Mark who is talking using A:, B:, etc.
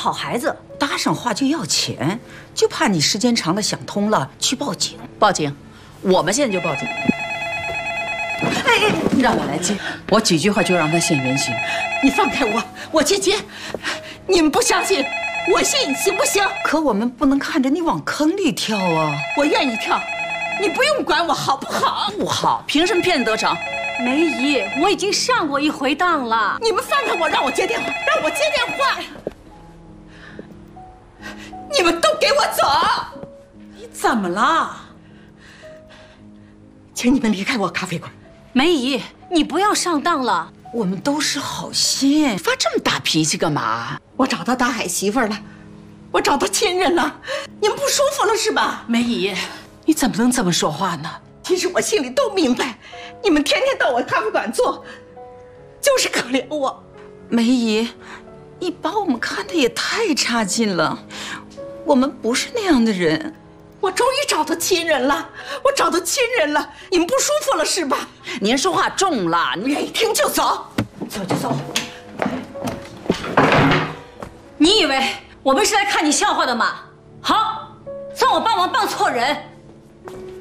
A: 好孩子，
B: 搭上话就要钱，就怕你时间长了想通了去报警。
C: 报警，我们现在就报警。哎，让我来接，我几句话就让他现原形。
D: 你放开我，我接。你们不相信，我信，行不行？
B: 可我们不能看着你往坑里跳啊！
D: 我愿意跳，你不用管我好不好？
C: 不好，凭什么骗得成？
A: 梅姨，我已经上过1回当了。
D: 你们放开我，让我接电话，让我接电话！你们都给我走！
C: 你怎么了？
D: 请你们离开我咖啡馆。
A: 梅姨，你不要上当了。
B: 我们都是好心，
C: 发这么大脾气干嘛？
D: 我找到大海媳妇了，我找到亲人了，你们不舒服了是吧？
C: 梅姨，你怎么能这么说话呢？
D: 其实我心里都明白，你们天天到我咖啡馆坐，就是可怜我。
B: 梅姨，你把我们看得也太差劲了，我们不是那样的人。
D: 我终于找到亲人了，我找到亲人了，你们不舒服了是吧？
C: 您说话重了，
D: 不愿意听就走，走就走。
A: 你以为我们是来看你笑话的吗？好，算我帮忙帮错人。